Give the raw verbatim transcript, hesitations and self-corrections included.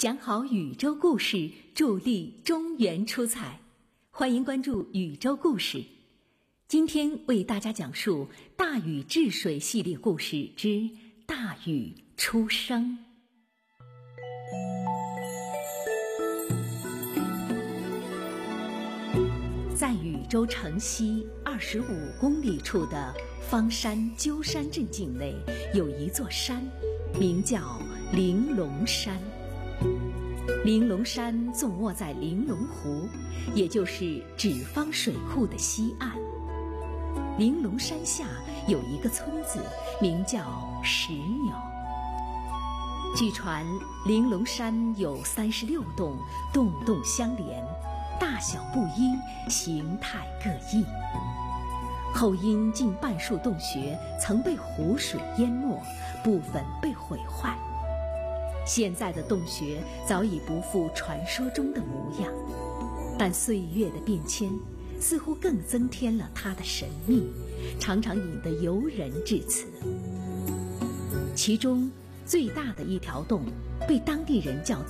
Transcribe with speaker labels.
Speaker 1: 讲好宇宙故事，助力中原出彩。欢迎关注宇宙故事。今天为大家讲述大禹治水系列故事之大禹出生。在禹州城西二十五公里处的方山鸠山镇境内，有一座山，名叫玲珑山。玲珑山纵卧在玲珑湖，也就是纸坊水库的西岸。玲珑山下有一个村子，名叫石鸟。据传，玲珑山有三十六洞，洞洞相连，大小不一，形态各异。后因近半数洞穴曾被湖水淹没，部分被毁坏。现在的洞穴早已不复传说中的模样，但岁月的变迁似乎更增添了它的神秘，常常引得游人至此。其中最大的一条洞被当地人叫